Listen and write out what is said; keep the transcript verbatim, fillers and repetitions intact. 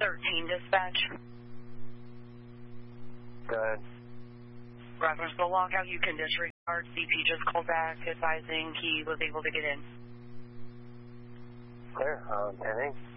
thirteen dispatch. Good. Reference the lockout, you can disregard. C P just called back advising he was able to get in. Clear. Um, pending.